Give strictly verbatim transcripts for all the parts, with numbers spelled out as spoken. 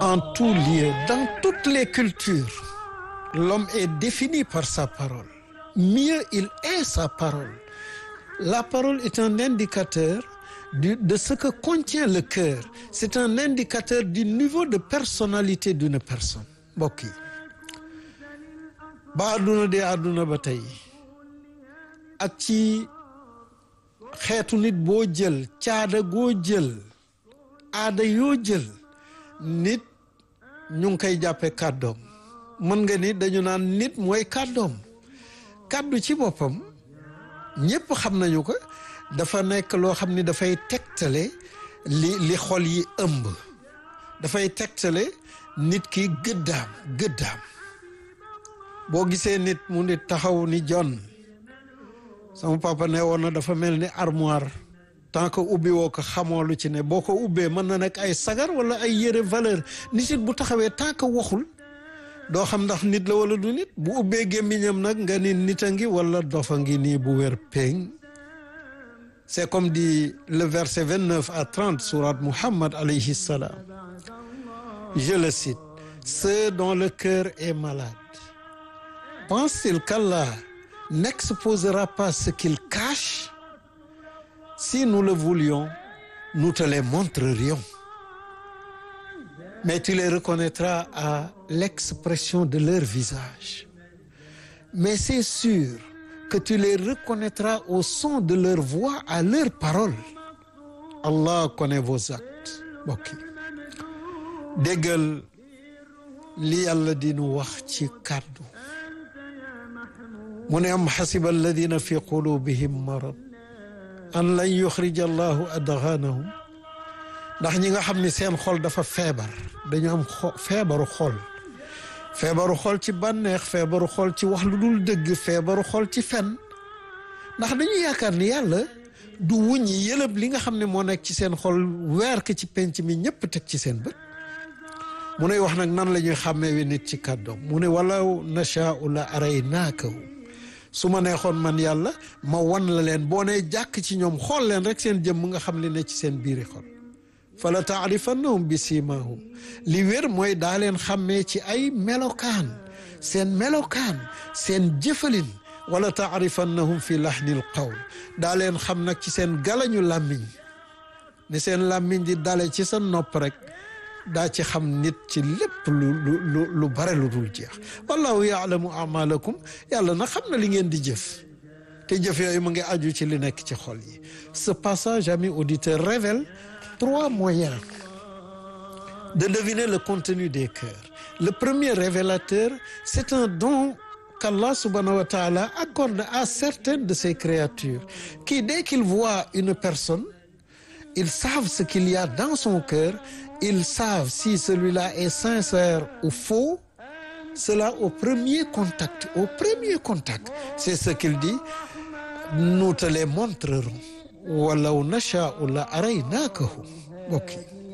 En tout lieu, dans toutes les cultures, l'homme est défini par sa parole. Mieux, il est sa parole. La parole est un indicateur du, de ce que contient le cœur. C'est un indicateur du niveau de personnalité d'une personne. Mbokk yi ba àdduna de àdduna ba tey ak ci xeetu nit boo jël caada goo jël aada yoo jël nit ñu ngi koy jàppe kàddoom. mën nga ni dañu naan nit mooy kàddoom. kàddu ci boppam ñépp xam nañu ko dafa nekk loo xam ni dafay tegtale li li xol yi ëmb, dafay tegtale nit ki gëddaam gëddaam. boo gisee nit mu nit taxaw ni jon sama papa ne woon na dafa mel ni armoire tant que ubbi woo ko xamoo lu ci ne, boo ko ubbee mën na nekk ay sagar wala ay yére valeur. nit it bu taxawee tant que waxul doo xam ndax nit la wala du nit. bu ubbee gémmiñam nag nga ni nit a ngi wala dofa ngi nii bu wér péng. c'est comme dit le verset vingt-neuf à trente sourate Muhammad alayhi salam. Je le cite: ceux dont le cœur est malade pensent-ils qu'Allah n'exposera pas ce qu'ils cachent? Si nous le voulions, nous te les montrerions. Mais tu les reconnaîtras à l'expression de leur visage. Mais c'est sûr que tu les reconnaîtras au son de leur voix, à leurs paroles. Allah connaît vos actes. Mbokk yi déggal li Yàlla di nu wax ci kàddu. mu ne am xasiba alladina fi qulubihim marad an lan yuxrija allahu adghanahum. ndax ñi nga xam ni seen xol dafa feebar, dañu am feebaru xol. feebaru xol ci bànneex, feebaru xol ci wax lu dul dëgg, feebaru xol ci fen. ndax dañu yaakaar ni yàlla du wuññi yëlëb li nga xam ne moo nekk ci seen xol weer ko ci penc mi ñëpp teg ci seen bët. mu ne wax nag nan la ñuy xàmmee wi nit ci kàddoom. mu ne walaw nashaa'u la araynaakahu. su ma neexoon man yàlla ma wan la leen, boo nee jàkk ci ñoom xool leen rek seen jëmm nga xam li ne ci seen biiri xol. fala taarifannahum bi siimaahum. li wér mooy daa leen xàmmee ci ay melokaan, seen melokaan, seen jëfalin. wala taarifannahum fi lahnil qawl. daa leen xam nag ci seen galañu làmmiñ, ne seen làmmiñ di dale ci sa nopp rek daa ci xam nit ci lépp lu lu lu bare lu dul jeex. wallahu yaalamu amalakum. yàlla na xam na li ngeen di jëf, te jëf yooyu mu ngi aju ci li nekk ci xol yi. Ce passage, amis auditeurs, révèle trois moyens de deviner le contenu des cœurs. Le premier révélateur, c'est un don qu'Allah subhanahu wa ta'ala accorde à certaines de ses créatures qui, dès qu'ils voient une personne, ils savent ce qu'il y a dans son cœur. Ils savent si celui-là est sincère ou faux. Cela au premier contact. Au premier contact, c'est ce qu'il dit: nous te les montrerons. walaw nashaa'u la araynaakahu. ok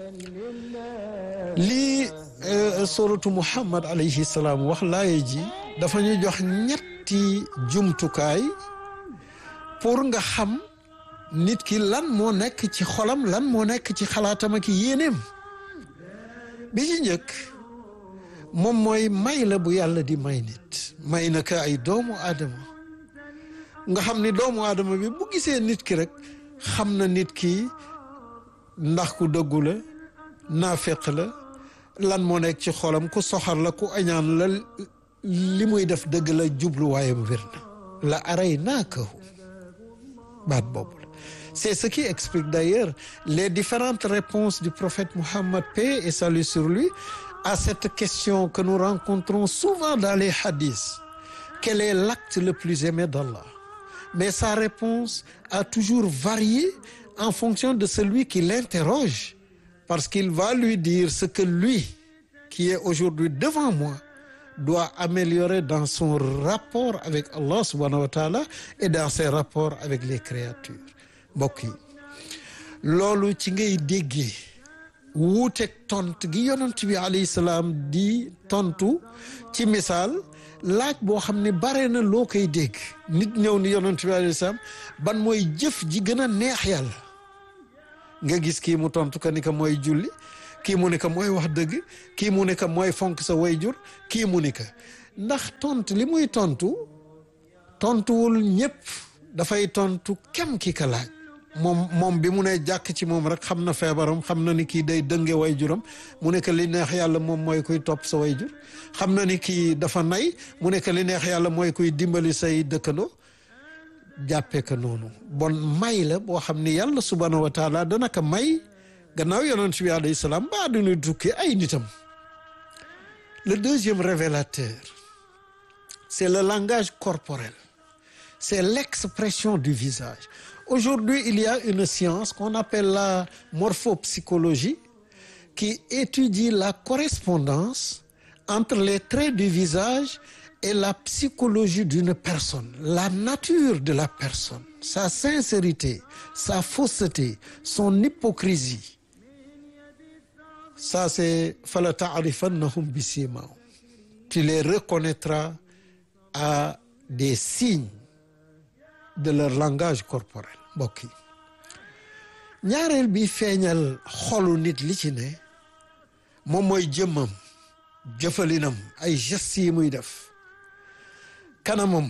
lii suratu Muhammad alayhi salaam wax laaye ji dafa ñu jox ñetti jumtukaay pour nga xam nit ki lan moo nekk ci xolam, lan moo nekk ci xalaatam ak yéeneem. bi ci njëkk moom mooy may la bu yàlla di may nit. may na ka ay doomu aadama nga xam ni doomu aadama bi bu gisee nit ki rek xam na nit ki ndax ku dëggu la, naafeq la, lan moo nekk ci xolam, ku soxar la, ku añaan la, li muy def dëgg la, jubluwaayam wér na. la araynaakahu baat boobu la. C'est ce qui explique d'ailleurs les différentes réponses du prophète Muhammad, paix et salut sur lui, à cette question que nous rencontrons souvent dans les hadiths: quel est l'acte le plus aimé d'Allah? Mais sa réponse a toujours varié en fonction de celui qui l'interroge, parce qu'il va lui dire ce que lui, qui est aujourd'hui devant moi, doit améliorer dans son rapport avec Allah subhanahu wa ta'ala et dans ses rapports avec les créatures. mbokk yi loolu ci ngay déggee wuuteeg tontu gi yonent bi alayhi salaam di tontu ci misaal laaj boo xam ne bare na loo koy dégg. nit ñëw ni yonent bi alayhi salaam ban mooy jëf ji gën a neex yàlla, nga gis kii mu tontu ko ni ko mooy julli, kii mu ni ko mooy wax dëgg kii mu ni ko mooy fonk sa wayjur kii mu ni ko ndax tontu li muy tontu tontuwul ñëpp dafay tontu kem ki ka laaj moom moom bi mu ne jàkk ci moom rek xam na feebaram xam na ni kii day dënge wayjuram mu ne ko li neex yàlla moom mooy kuy topp sa wayjur xam na ni kii dafa nay mu ne ko li neex yàlla mooy kuy dimbali say dëkkandoo jàppee ko noonu bon may la boo xam ni yàlla subhanahu wa taala dana ko may gannaaw yonent bi alayhi salaam ba du ñu tukki ay nitam. Le deuxième révélateur c'est le langage corporel, c'est l'expression du visage. Aujourd'hui, il y a une science qu'on appelle la morphopsychologie qui étudie la correspondance entre les traits du visage et la psychologie d'une personne, la nature de la personne, sa sincérité, sa fausseté, son hypocrisie. Ça, c'est fala ta'rifannahum bisimahum. Tu les reconnaîtras à des signes de leur langage corporel. Mbokk yi ñaareel bi feeñal xolu nit li ci ne moom mooy jëmmam jëfalinam ay gestes yi muy def kanamam.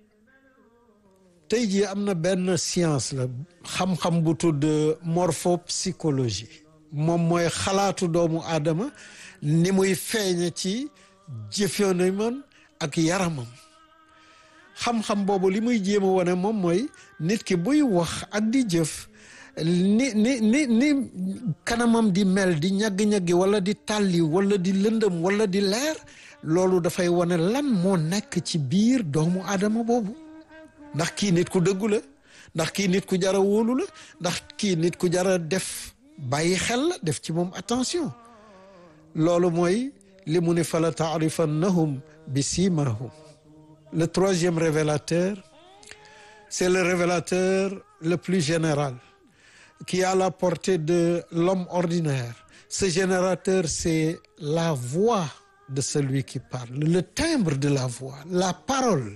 Tey jii am na benn science la xam-xam bu tudd morphopsychologie moom mooy xalaatu doomu aadama ni muy feeñe ci jëfanamam ak yaramam. xam-xam boobu li muy jéem a wane moom mooy nit ki buy wax ak di jëf ni ni ni ni kanamam di mel di ñaggi-ñaggi wala di tàlli wala di lëndëm wala di leer loolu dafay wane lan moo nekk ci biir doomu aadama boobu ndax kii nit ku dëggu la ndax kii nit ku jara wóolu la ndax kii nit ku jara def bàyyi xel la def ci moom attention loolu mooy li mu ni fala taarifannahum bi simahum. Le troisième révélateur, c'est le révélateur le plus général, qui est à la portée de l'homme ordinaire. Ce générateur, c'est la voix de celui qui parle, le timbre de la voix, la parole.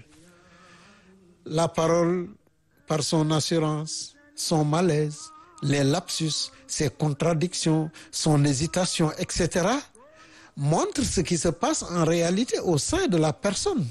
La parole, par son assurance, son malaise, les lapsus, ses contradictions, son hésitation, et cetera, montre ce qui se passe en réalité au sein de la personne.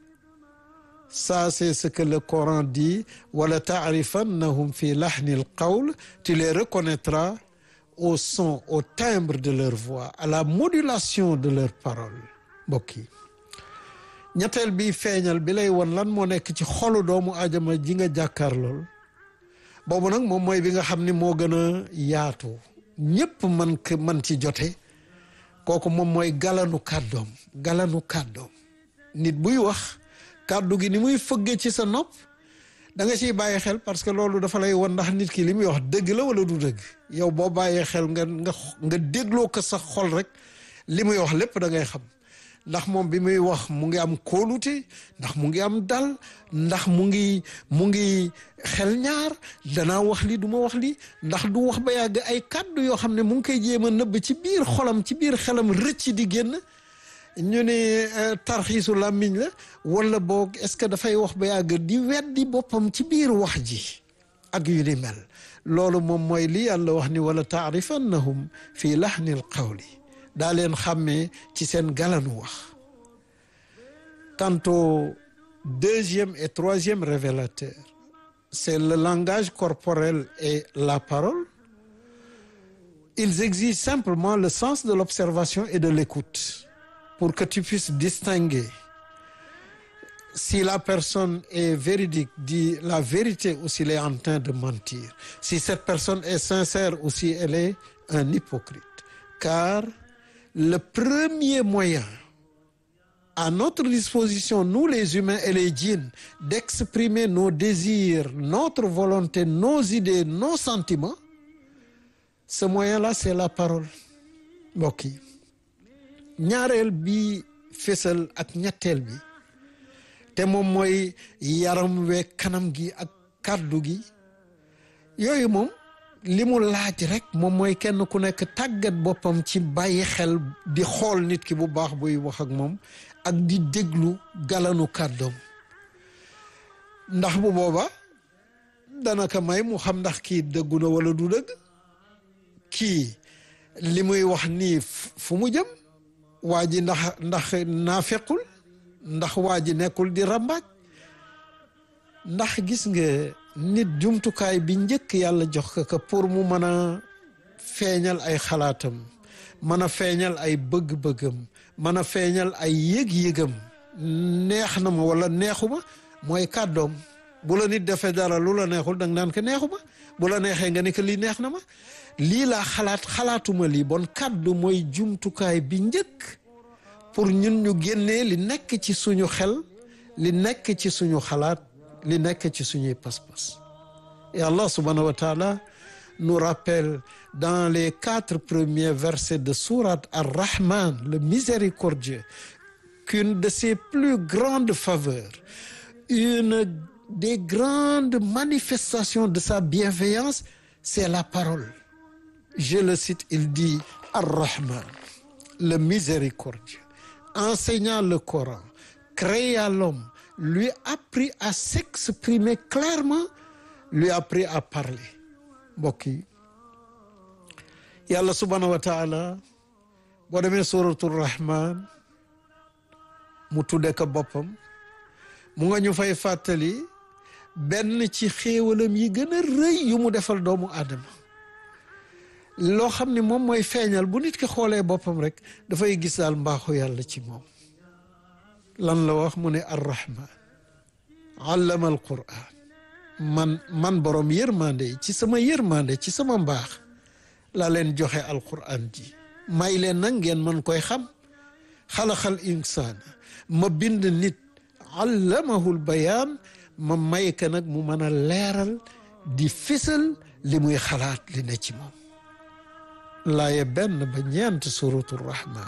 Ça, c'est ce que le Coran dit. Wala ta'rifannahum fi lahnil qawl. Tu les reconnaîtras au son, au timbre de leur voix, à la modulation de leurs paroles. Mbokk yi ñetteel bi feeñal bi lay won lan moo nekk ci xolu doomu aadama ji nga jàkkaar lool boobu nag moom mooy bi nga xam ni moo gën a yaatu ñépp man k man ci jote kooku moom mooy galanu kàddoom galanu kàddoom nit buy wax kàddu gi ni muy fëgge ci sa nopp da nga ciy bàyyi xel parce que loolu dafa lay won ndax nit ki li muy wax dëgg la wala du dëgg yow boo bàyyee xel nga nga nga dégloo ko sa xol rek li muy wax lépp da ngay xam ndax moom bi muy wax mu ngi am kóolute ndax mu ngi am dal ndax mu ngi mu ngi xel ñaar danaa wax li du ma wax li ndax du wax ba yàgg ay kàddu yoo xam ne mu ngi koy jéem a nëbb ci biir xolam ci biir xelam rëcc di génn ñu ne tarxiisu làmmiñ la wala boog est-ce que dafay wax ba yàgg di weddi boppam ci biir wax ji ak yu ni mel loolu moom mooy li yàlla wax ni wala taarifannahum fi lahnil qawli daa leen xàmmee ci seen galanu wax. Quant au deuxième et troisième révélateur, c'est le langage corporel et la parole. Ils exigent simplement le sens de l'observation et de l'écoute pour que tu puisses distinguer si la personne est véridique, dit la vérité ou s'il est en train de mentir, si cette personne est sincère ou si elle est un hypocrite. Car le premier moyen à notre disposition, nous les humains et les djinns, d'exprimer nos désirs, notre volonté, nos idées, nos sentiments, ce moyen-là, c'est la parole. Mbokk yi ñaareel bi fésal ak ñetteel bi te moom mooy yaram wee kanam gi ak kàddu gi yooyu moom li mu laaj rek moom mooy kenn ku nekk tàggat boppam ci bàyyi xel di xool nit ki bu baax buy wax ak moom ak di déglu galanu kàddoom ndax bu booba dana ko may mu xam ndax kii dëggu na wala du dëgg kii li muy wax nii fu mu jëm waa ji ndax ndax naafequl ndax waa ji nekkul di rambaaj ndax gis nga nit jumtukaay bi njëkk yàlla jox ko ko pour mu mën a feeñal ay xalaatam mën a feeñal ay bëgg-bëggam mën a feeñal ay yëg-yëgam neex na ma wala neexuma mooy kàddoom bu la nit defee dara lu la neexul danga naan ko neexuma bu la neexee nga ne ko lii neex na ma lii laa xalaat xalaatuma lii bon kàddu mooy jumtukaay bi njëkk pour ñun ñu génnee li nekk ci suñu xel li nekk ci suñu xalaat li nekk ci suñuy pas-pas et Allah subhanahu wa ta'ala nous rappelle dans les quatre premiers versets de sourate Ar-Rahman, le miséricordieux, qu'une de ses plus grandes faveurs, une des grandes manifestations de sa bienveillance, c'est la parole. Je le cite, il dit Ar-Rahman, le miséricordieux, enseignant le Coran, créa l'homme, lui apprit à s'exprimer clairement, lui apprit à parler. Mbokk yi yàlla subhanahu wa taala boo demee suratu rahman mu tudde ko boppam mu nga ñu fay fàttali benn ci xéewalam yi gën a rëy yu mu defal doomu aadama loo xam ne moom mooy feeñal bu nit ki xoolee boppam rek dafay gis daal mbaaxu yàlla ci moom lan la wax mu ne ar-rahman allama al-quran man man borom yërmande ci sama yërmande ci sama mbaax laa leen joxe alquran ji may leen nag ngeen mën koy xam xalaxal insaana ma bind nit allamahul bayaan ma may ka nag mu mën a leeral di fésal li muy xalaat li ne ci moom laaye benn ba ñeent suratu rahman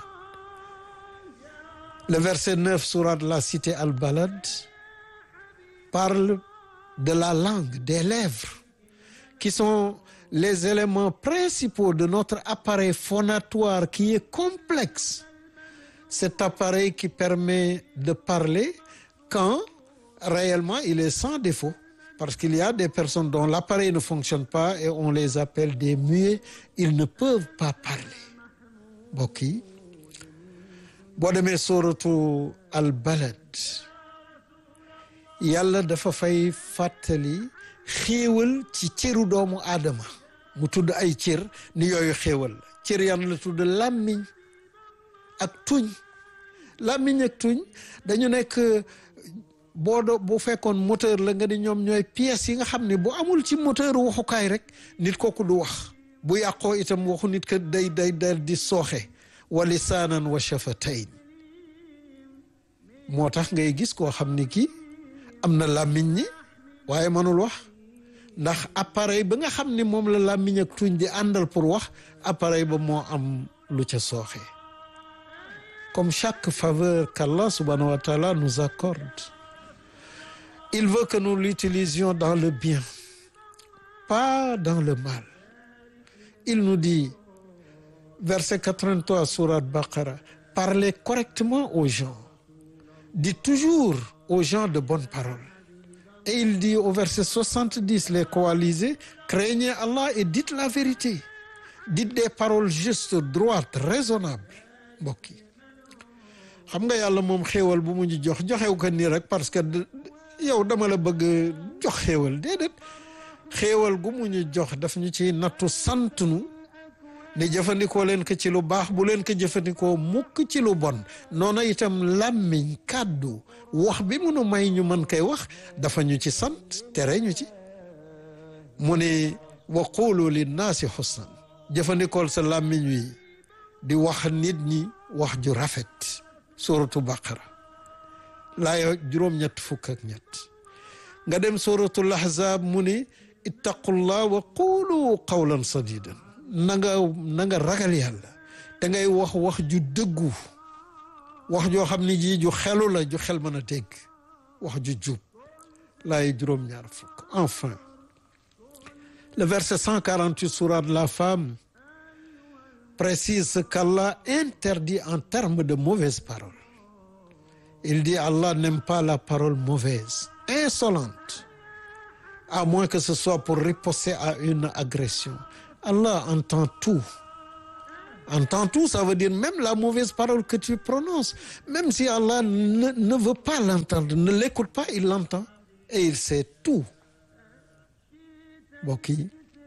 le verset neuf sourate la cité al balad parle de la langue, des lèvres, qui sont les éléments principaux de notre appareil phonatoire qui est complexe. Cet appareil qui permet de parler quand réellement il est sans défaut. Parce qu'il y a des personnes dont l'appareil ne fonctionne pas et on les appelle des muets. Ils ne peuvent pas parler. Mbokk yi boo demee suratu al-Balad yàlla dafa fay fàttali xéewal ci cëru doomu aadama mu tudd ay cër ni yooyu xéewal la cër yan la tudd làmmiñ ak tuñ làmmiñ ak tuñ dañu nekk boo do bu fekkoon moteur la nga di ñoom ñooy pièces yi nga xam ne bu amul ci moteur waxukaay rek nit kooku du wax bu yàqoo itam waxu nit ka day day day di sooxe wa lisaanan wa shafatayn moo tax ngay gis koo xam ni kii am na làmmiñ ñi waaye mënul wax ndax appareil ba nga xam ni moom la làmmiñ ak tuñ di àndal pour wax appareil ba moo am lu ca sooxe comme chaque faveur qu'Allah subhanahu wa ta'ala nous accorde il veut que nous l'utilisions dans le bien pas dans le mal il nous dit verset quatre-vingt-trois sourate Baqara parlez correctement aux gens dites toujours aux gens de bonnes paroles. Et il dit au verset soixante-dix, les coalisés, craignez Allah et dites la vérité. Dites des paroles justes, droites, raisonnables. Mbokk yi xam nga yàlla moom xéewal bu mu ñu jox joxew ko nii rek parce que yow dama la bëgg jox xéewal déedéet xéewal gu mu ñu jox daf ñu ci nattu sant nu ne jëfandikoo leen ko ci lu baax bu leen ko jëfandikoo mukk ci lu bon noonu itam làmmiñ kàddu wax bi munu may ñu mën koy wax dafa ñu ci sant tere ñu ci mu ne wa qulu linnaasi xusnan jëfandikool sa làmmiñ wi di wax nit ñi wax ju rafet suratu baqara laaya juróom-ñett fukk ak ñett nga dem suratul ahzab mu ne ittaqullah wa qulu qawlan sadidan na nga na nga ragal yàlla te ngay wax wax ju dëggu wax joo xam ni ji ju xelu la ju xel mën a dégg wax ju jub laay juróom-ñaar fukk enfin le verset cent quarante-huit sourate la femme précise ce qu'Allah interdit en termes de mauvaises paroles. Il dit Allah n'aime pas la parole mauvaise, insolente, à moins que ce soit pour riposter à une agression. Allah entend tout. entend tout, ça veut dire même la mauvaise parole que tu prononces, même si Allah ne, ne veut pas l'entendre, ne l'écoute pas, il l'entend et il sait tout. Mbokk yi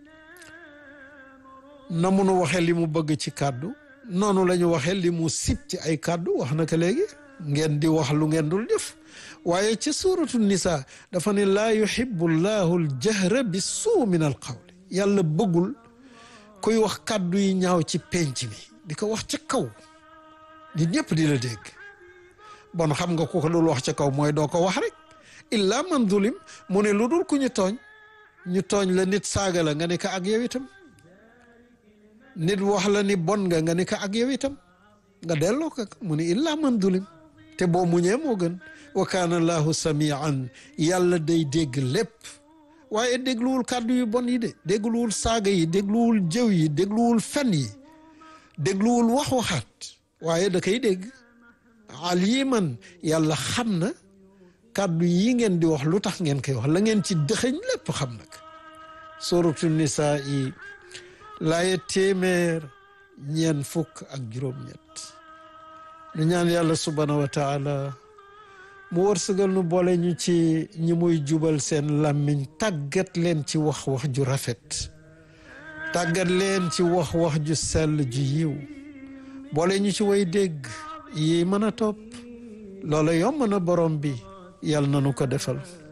na mu nu waxee li mu bëgg ci kàddu noonu la ñu waxee li mu sib ci ay kàddu wax na ko léegi ngeen di wax lu ngeen dul def waaye ci suuratu nisa dafa ne laa yuhibbu llahu al-jahra bis-suu min al-qawli yàlla bëggul kuy wax kàddu yi ñaaw ci penc mi di ko wax ca kaw nit ñëpp di la dégg bon xam nga ku ko dul wax ca kaw mooy doo ko wax rek illa man zulim mu ne lu dul ku ñu tooñ ñu tooñ la nit saaga la nga ne ko ak yow itam nit wax la ni bon nga nga ne ko ak yow itam nga delloo ko mu ne illa man zulim te boo muñee moo gën wa kaana allahu samian yàlla day dégg lépp waaye dégluwul kàddu yu bon yi de dégluwul saaga yi dégluwul jëw yi dégluwul fen yi dégluwul wax waxaat waaye da koy dégg aliman yàlla xam na kàddu yi ngeen di wax lu tax ngeen koy wax la ngeen ci dëxëñ lépp xam nag suratu nisaa yi laaye téeméer ñeen fukk ak juróom-ñett ñu ñaan yàlla subhanahu wa taala mu wërsëgal nu boole ñu ci ñi muy jubal seen làmmiñ tàggat leen ci wax wax ju rafet tàggat leen ci wax wax ju sell ju yiw boole ñu ci way dégg yi mën a topp loola yomb na borom bi yàlla na nu ko defal